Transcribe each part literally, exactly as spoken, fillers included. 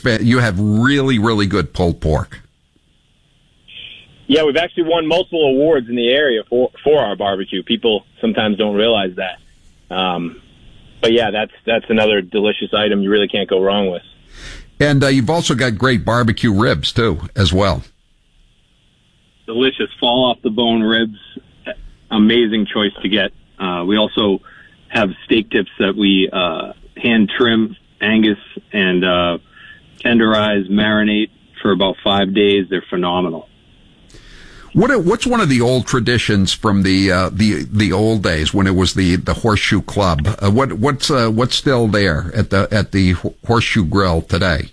fa- you have really, really good pulled pork. Yeah, we've actually won multiple awards in the area for for our barbecue. People sometimes don't realize that. Um, but yeah, that's that's another delicious item you really can't go wrong with. And uh, you've also got great barbecue ribs too, as well. Delicious, fall off the bone ribs. Amazing choice to get. Uh, we also have steak tips that we uh, hand trim Angus and uh, tenderize, marinate for about five days. They're phenomenal. What what's one of the old traditions from the uh, the the old days when it was the, the Horseshoe Club? Uh, what what's uh, what's still there at the at the Horseshoe Grill today?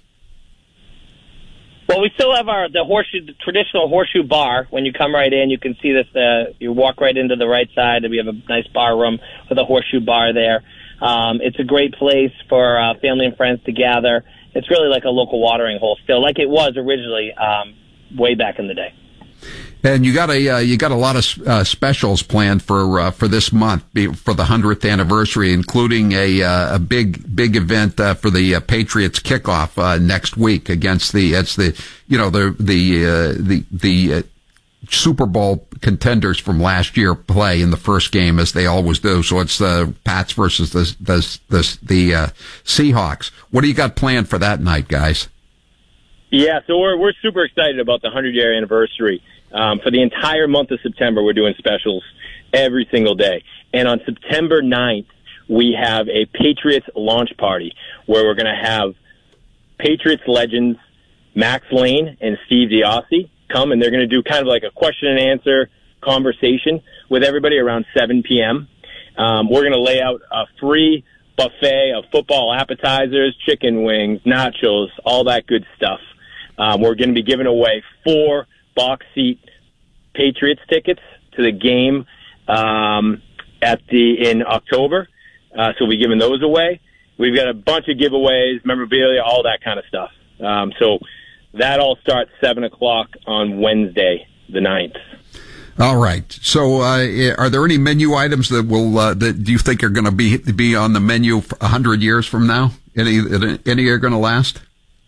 Well, we still have our the horseshoe the traditional horseshoe bar. When you come right in, you can see this. Uh, you walk right into the right side, and we have a nice bar room with a horseshoe bar there. Um, it's a great place for uh, family and friends to gather. It's really like a local watering hole still, like it was originally um, way back in the day. And you got a uh, you got a lot of uh, specials planned for uh, for this month for the hundredth anniversary, including a uh, a big big event uh, for the uh, Patriots kickoff uh, next week against the it's the you know the the uh, the the uh, Super Bowl contenders from last year play in the first game as they always do. So it's the Pats versus the the the, the uh, Seahawks. What do you got planned for that night, guys? Yeah, so we're we're super excited about the hundred year anniversary. Um, for the entire month of September, we're doing specials every single day. And on September ninth, we have a Patriots launch party where we're going to have Patriots legends Max Lane and Steve Diossi come, and they're going to do kind of like a question and answer conversation with everybody around seven p.m. Um, we're going to lay out a free buffet of football appetizers, chicken wings, nachos, all that good stuff. Um, we're going to be giving away four box seat Patriots tickets to the game um, at the in October. Uh, so we'll be giving those away. We've got a bunch of giveaways, memorabilia, all that kind of stuff. Um, so that all starts seven o'clock on Wednesday, the ninth. All right. So, uh, are there any menu items that will uh, that do you think are going to be be on the menu a hundred years from now? Any any are going to last?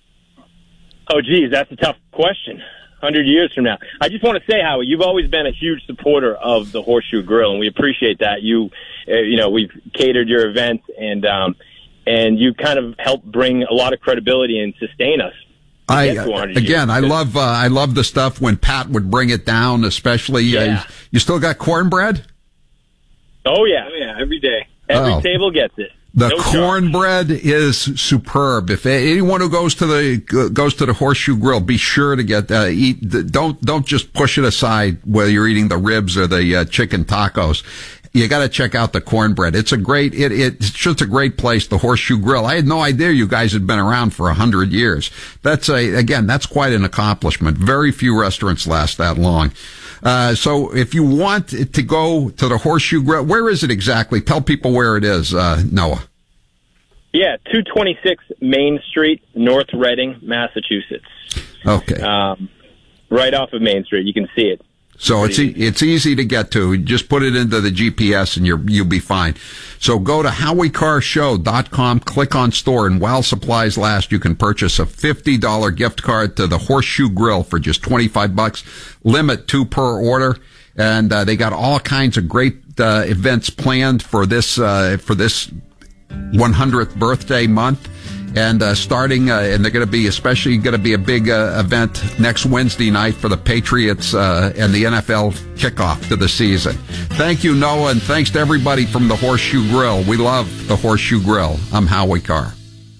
Oh, geez, that's a tough question. Hundred years from now, I just want to say, Howie, you've always been a huge supporter of the Horseshoe Grill, and we appreciate that. You, uh, you know, we've catered your events, and um, and you kind of helped bring a lot of credibility and sustain us. I again, I love uh, I love the stuff when Pat would bring it down, especially. Yeah. Uh, you still got cornbread? Oh yeah, oh, yeah, every day, every oh. table gets it. The no cornbread charge. is superb. If anyone who goes to the goes to the Horseshoe Grill, be sure to get uh, eat. Don't don't just push it aside whether you're eating the ribs or the uh, chicken tacos. You got to check out the cornbread. It's a great. It, it's just a great place. The Horseshoe Grill. I had no idea you guys had been around for a hundred years. That's a again. That's quite an accomplishment. Very few restaurants last that long. Uh, so if you want to go to the Horseshoe Grill, where is it exactly? Tell people where it is, uh, Noah. Yeah, two twenty-six Main Street, North Reading, Massachusetts. Okay. Um, right off of Main Street. You can see it. So it's e- it's easy to get to. Just put it into the G P S and you're, you'll be fine. So go to howie car show dot com, click on store, and while supplies last, you can purchase a fifty dollars gift card to the Horseshoe Grill for just twenty-five bucks. Limit two per order. And uh, they got all kinds of great uh, events planned for this uh, for this one hundredth birthday month. And uh, starting, uh, and they're going to be, especially going to be a big uh, event next Wednesday night for the Patriots uh, and the N F L kickoff to the season. Thank you, Noah, and thanks to everybody from the Horseshoe Grill. We love the Horseshoe Grill. I'm Howie Carr.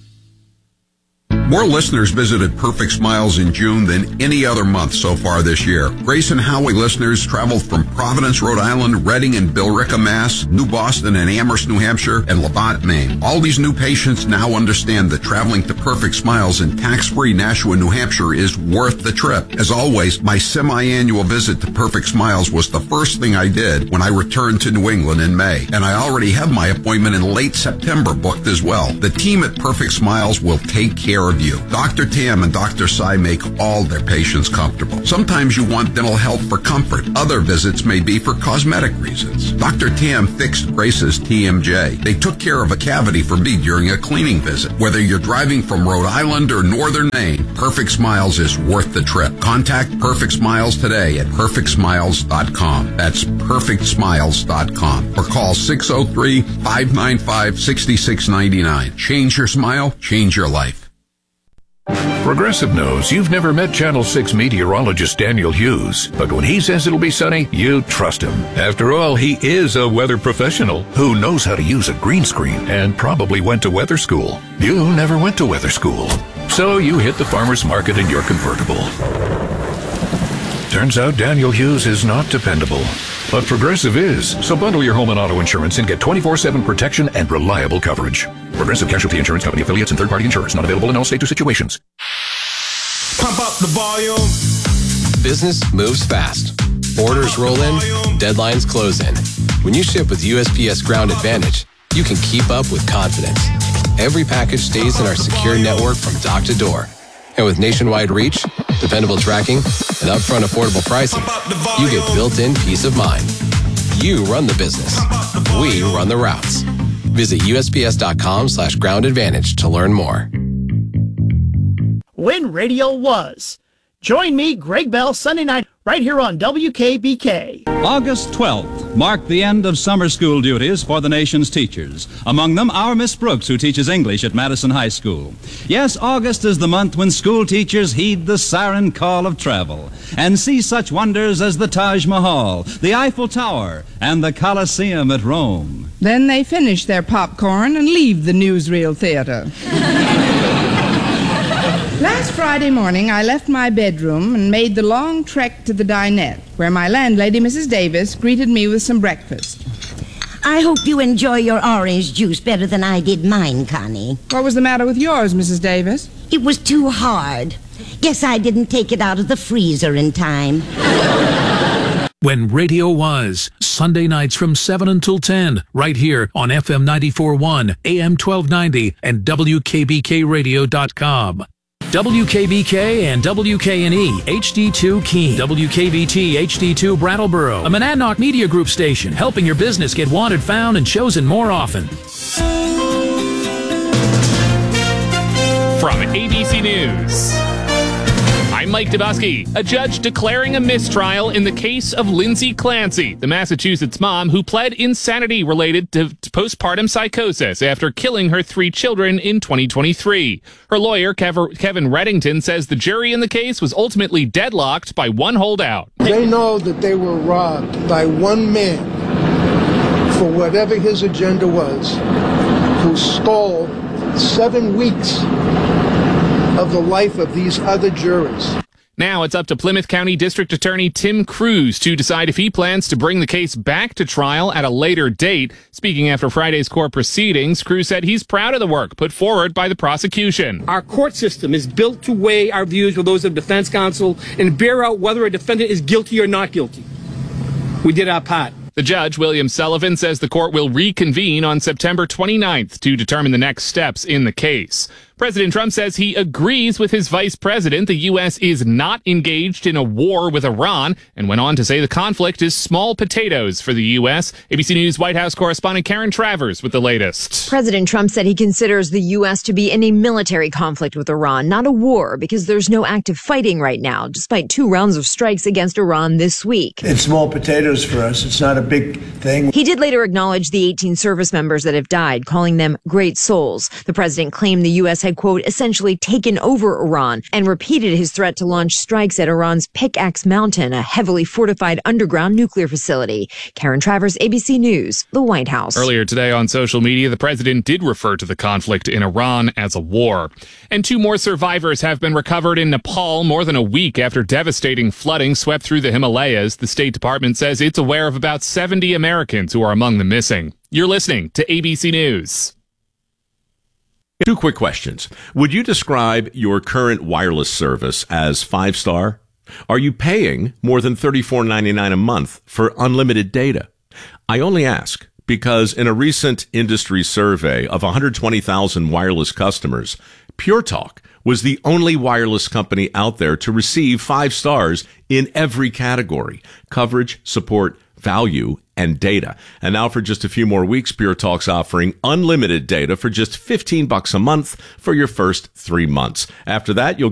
More listeners visited Perfect Smiles in June than any other month so far this year. Grace and Howie listeners traveled from Providence, Rhode Island, Reading and Billerica, Mass., New Boston and Amherst, New Hampshire, and Levant, Maine. All these new patients now understand that traveling to Perfect Smiles in tax-free Nashua, New Hampshire is worth the trip. As always, my semi-annual visit to Perfect Smiles was the first thing I did when I returned to New England in May. And I already have my appointment in late September booked as well. The team at Perfect Smiles will take care of you. you. Doctor Tam and Doctor Sai make all their patients comfortable. Sometimes you want dental health for comfort. Other visits may be for cosmetic reasons. Doctor Tam fixed Grace's T M J. They took care of a cavity for me during a cleaning visit. Whether you're driving from Rhode Island or Northern Maine, Perfect Smiles is worth the trip. Contact Perfect Smiles today at perfect smiles dot com. That's perfect smiles dot com. Or call six oh three, five nine five, six six nine nine. Change your smile, change your life. Progressive knows you've never met Channel six meteorologist Daniel Hughes, but when he says it'll be sunny, you trust him. After all, he is a weather professional who knows how to use a green screen and probably went to weather school. You never went to weather school, so you hit the farmer's market in your convertible. Turns out Daniel Hughes is not dependable, but Progressive is. So bundle your home and auto insurance and get twenty-four seven protection and reliable coverage. Progressive Casualty Insurance Company affiliates and third-party insurers. Not available in all states or situations. Pump up the volume. Business moves fast. Orders roll in, deadlines close in. When you ship with U S P S Ground Advantage, you can keep up with confidence. Every package stays in our secure network from dock to door. And with nationwide reach, dependable tracking, and upfront affordable pricing, you get built-in peace of mind. You run the business. We run the routes. Visit U S P S dot com slash ground advantage to learn more. When radio was. Join me, Greg Bell, Sunday night, right here on W K B K. August twelfth marked the end of summer school duties for the nation's teachers. Among them, our Miss Brooks, who teaches English at Madison High School. Yes, August is the month when school teachers heed the siren call of travel and see such wonders as the Taj Mahal, the Eiffel Tower, and the Colosseum at Rome. Then they finish their popcorn and leave the newsreel theater. Last Friday morning, I left my bedroom and made the long trek to the dinette, where my landlady, Missus Davis, greeted me with some breakfast. I hope you enjoy your orange juice better than I did mine, Connie. What was the matter with yours, Missus Davis? It was too hard. Guess I didn't take it out of the freezer in time. When radio was, Sunday nights from seven until ten, right here on F M ninety-four point one, A M twelve ninety, and W K B K radio dot com. W K B K and W K N E H D two Keene, W K V T H D two Brattleboro, a Monadnock Media Group station, helping your business get wanted, found, and chosen more often. From A B C News, I'm Mike Dabowski. A judge declaring a mistrial in the case of Lindsay Clancy, the Massachusetts mom who pled insanity related to postpartum psychosis after killing her three children in twenty twenty-three. Her lawyer, Kev- Kevin Reddington, says the jury in the case was ultimately deadlocked by one holdout. They know that they were robbed by one man for whatever his agenda was, who stole seven weeks of the life of these other jurors. Now it's up to Plymouth County District Attorney Tim Cruz to decide if he plans to bring the case back to trial at a later date. Speaking after Friday's court proceedings, Cruz said he's proud of the work put forward by the prosecution. Our court system is built to weigh our views with those of defense counsel and bear out whether a defendant is guilty or not guilty. We did our part. The judge, William Sullivan, says the court will reconvene on September twenty-ninth to determine the next steps in the case. President Trump says he agrees with his vice president the U S is not engaged in a war with Iran, and went on to say the conflict is small potatoes for the U S. A B C News White House correspondent Karen Travers with the latest. President Trump said he considers the U S to be in a military conflict with Iran, not a war, because there's no active fighting right now, despite two rounds of strikes against Iran this week. It's small potatoes for us. It's not a big thing. He did later acknowledge the eighteen service members that have died, calling them great souls. The president claimed the U S had, quote, essentially taken over Iran, and repeated his threat to launch strikes at Iran's Pickaxe Mountain, a heavily fortified underground nuclear facility. Karen Travers, A B C News, the White House. Earlier today on social media, the president did refer to the conflict in Iran as a war. And two more survivors have been recovered in Nepal more than a week after devastating flooding swept through the Himalayas. The State Department says it's aware of about seventy Americans who are among the missing. You're listening to A B C News. Two quick questions. Would you describe your current wireless service as five-star? Are you paying more than thirty-four ninety-nine a month for unlimited data? I only ask because in a recent industry survey of one hundred twenty thousand wireless customers, Pure Talk was the only wireless company out there to receive five stars in every category: coverage, support, value, and data. And now for just a few more weeks, Pure Talk's offering unlimited data for just fifteen bucks a month for your first three months. After that, you'll